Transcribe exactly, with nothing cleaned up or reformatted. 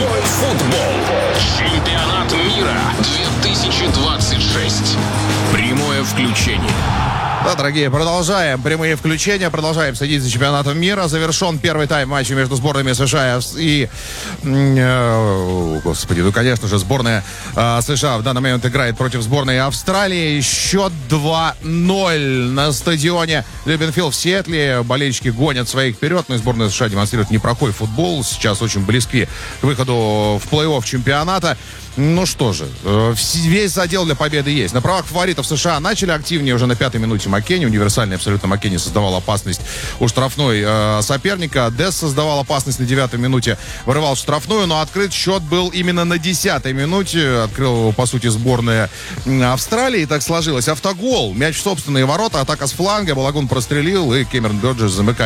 футбол. Чемпионат мира две тысячи двадцать шесть. Прямое включение. Да, дорогие, продолжаем прямые включения, продолжаем следить за чемпионатом мира. Завершен первый тайм матча между сборными США и, э, господи, ну, конечно же, сборная э, США в данный момент играет против сборной Австралии. Счет два ноль на стадионе Либенфилд в Сиэтле. Болельщики гонят своих вперед, но и сборная США демонстрирует неплохой футбол. Сейчас очень близки к выходу в плей-офф чемпионата. Ну что же, весь задел для победы есть. На правах фаворитов США начали активнее уже на пятой минуте Маккенни. Универсальный абсолютно Маккенни создавал опасность у штрафной э, соперника. Десс создавал опасность на девятой минуте, вырывал штрафную, но открыт счет был именно на десятой минуте. Открыл его, по сути, сборная Австралии. И так сложилось. Автогол, мяч в собственные ворота, атака с фланга. Балагун прострелил, и Кэмерон Бёрджес замыкает